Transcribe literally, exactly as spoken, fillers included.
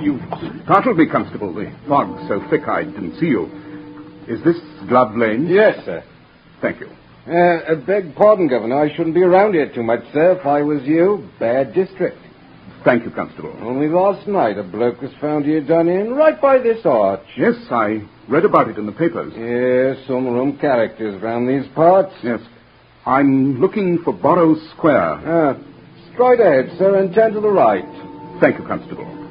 You startled me, Constable. The fog's so thick I didn't see you. Is this Glove Lane? Yes, sir. Thank you. Uh, beg pardon, Governor. I shouldn't be around here too much, sir. If I was you, bad district. Thank you, Constable. Only last night a bloke was found here done in, right by this arch. Yes, I read about it in the papers. Yes, some room characters round these parts. Yes. I'm looking for Borrow Square. Ah, straight ahead, sir, and turn to the right. Thank you, Constable.